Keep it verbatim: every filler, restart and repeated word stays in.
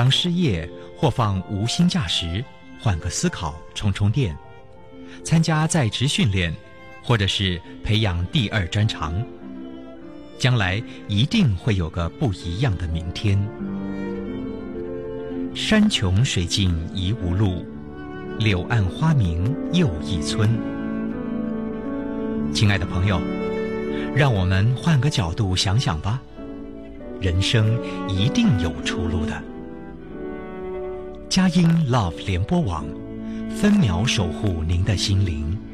防失业或放无薪假时，换个思考，充充电；参加在职训练，或者是培养第二专长，将来一定会有个不一样的明天。山穷水尽疑无路，柳暗花明又一村。亲爱的朋友，让我们换个角度想想吧，人生一定有出路的。佳音 Love 联播网，分秒守护您的心灵。